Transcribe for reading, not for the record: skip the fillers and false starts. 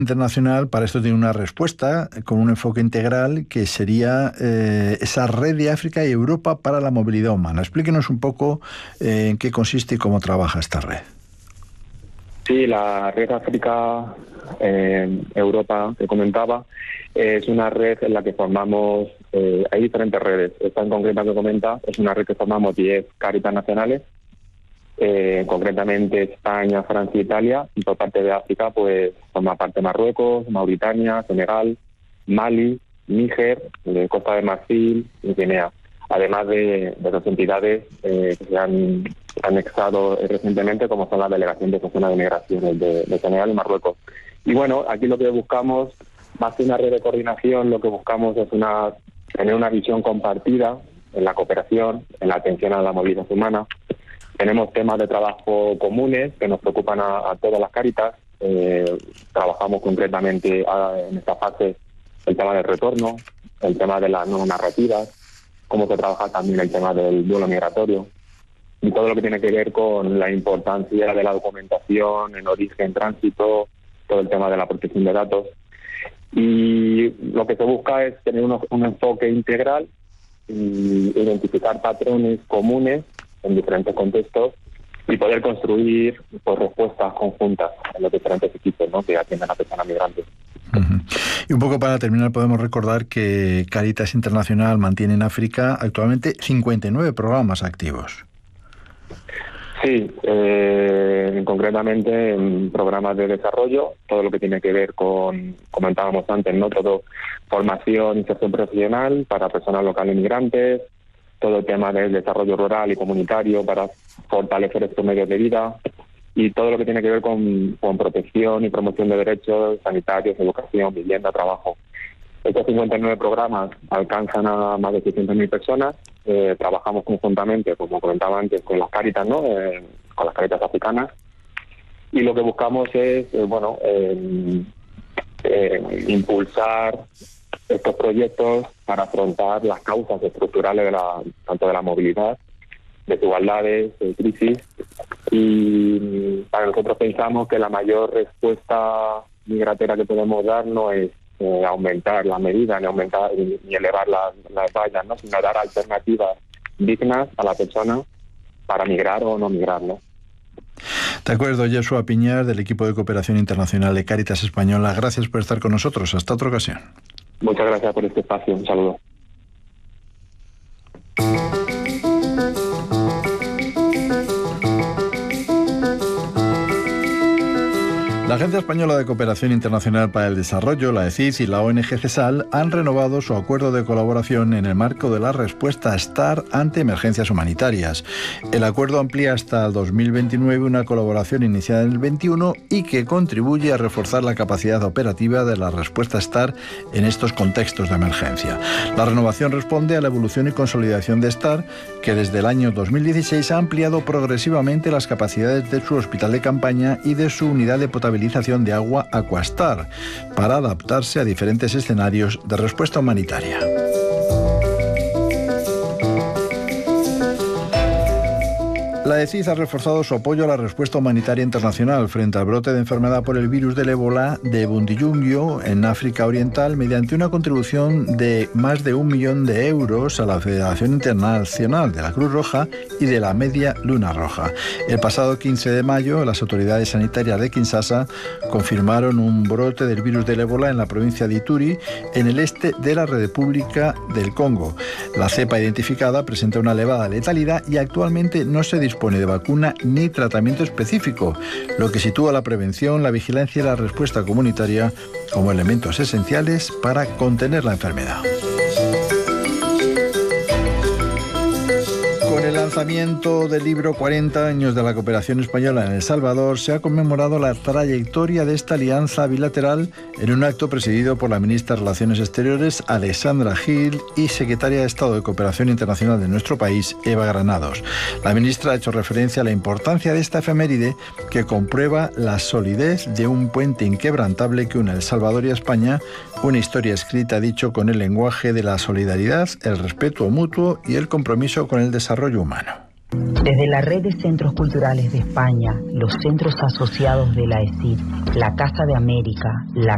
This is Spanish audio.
Internacional para esto tiene una respuesta con un enfoque integral que sería esa red de África y Europa para la movilidad humana. Explíquenos un poco en qué consiste y cómo trabaja esta red. Sí, la red África-Europa que comentaba es una red en la que formamos, hay diferentes redes. Esta en concreta que comenta es una red que formamos 10 Cáritas nacionales, concretamente España, Francia e Italia, y por parte de África pues forma parte Marruecos, Mauritania, Senegal, Mali, Níger, Costa de Marfil y Guinea, además de dos entidades que se han anexado recientemente, como son la Delegación de Gestión de Migraciones de Senegal y Marruecos. Y bueno, aquí lo que buscamos, más que una red de coordinación, lo que buscamos es tener una visión compartida en la cooperación, en la atención a la movilidad humana. Tenemos temas de trabajo comunes que nos preocupan a todas las Cáritas. Trabajamos concretamente en esta fase el tema del retorno, el tema de las nuevas narrativas, cómo se trabaja también el tema del duelo migratorio y todo lo que tiene que ver con la importancia de la documentación en origen, tránsito, todo el tema de la protección de datos. Y lo que se busca es tener un enfoque integral y identificar patrones comunes en diferentes contextos y poder construir respuestas conjuntas en los diferentes equipos, ¿no?, que atienden a personas migrantes. Y un poco para terminar, podemos recordar que Cáritas Internacional mantiene en África actualmente 59 programas activos. Sí, concretamente en programas de desarrollo, todo lo que tiene que ver con, comentábamos antes, ¿no?, todo formación, inserción profesional para personas locales migrantes, todo el tema del desarrollo rural y comunitario para fortalecer estos medios de vida y todo lo que tiene que ver con protección y promoción de derechos sanitarios, educación, vivienda, trabajo. Estos 59 programas alcanzan a más de 600.000 personas. Trabajamos conjuntamente, como comentaba antes, con las Cáritas, ¿no?, con las Cáritas africanas. Y lo que buscamos es, impulsar estos proyectos para afrontar las causas estructurales tanto de la movilidad, desigualdades, crisis. Y para nosotros pensamos que la mayor respuesta migratoria que podemos dar no es aumentar las medidas, ni elevar las vallas, ¿no?, sino dar alternativas dignas a la persona para migrar o no migrar, ¿no? De acuerdo, Joshua Piñar, del equipo de cooperación internacional de Cáritas Española. Gracias por estar con nosotros. Hasta otra ocasión. Muchas gracias por este espacio. Un saludo. La Agencia Española de Cooperación Internacional para el Desarrollo, la ECID, y la ONG CESAL han renovado su acuerdo de colaboración en el marco de la respuesta STAR ante emergencias humanitarias. El acuerdo amplía hasta el 2029 una colaboración iniciada en el 21 y que contribuye a reforzar la capacidad operativa de la respuesta STAR en estos contextos de emergencia. La renovación responde a la evolución y consolidación de STAR, que desde el año 2016 ha ampliado progresivamente las capacidades de su hospital de campaña y de su unidad de potabilización de agua Aquastar para adaptarse a diferentes escenarios de respuesta humanitaria. La ECID ha reforzado su apoyo a la respuesta humanitaria internacional frente al brote de enfermedad por el virus del ébola de Bundibugyo en África Oriental mediante una contribución de más de 1 millón de euros a la Federación Internacional de la Cruz Roja y de la Media Luna Roja. El pasado 15 de mayo, las autoridades sanitarias de Kinshasa confirmaron un brote del virus del ébola en la provincia de Ituri, en el este de la República del Congo. La cepa identificada presenta una elevada letalidad y actualmente no se dispone de vacuna ni tratamiento específico, lo que sitúa la prevención, la vigilancia y la respuesta comunitaria como elementos esenciales para contener la enfermedad. Con el lanzamiento del libro 40 años de la cooperación española en El Salvador, se ha conmemorado la trayectoria de esta alianza bilateral en un acto presidido por la ministra de Relaciones Exteriores, Alexandra Gil, y secretaria de Estado de Cooperación Internacional de nuestro país, Eva Granados. La ministra ha hecho referencia a la importancia de esta efeméride que comprueba la solidez de un puente inquebrantable que une El Salvador y a España, una historia escrita, dicho, con el lenguaje de la solidaridad, el respeto mutuo y el compromiso con el desarrollo humano. Desde la Red de Centros Culturales de España, los centros asociados de la ECID, la Casa de América, la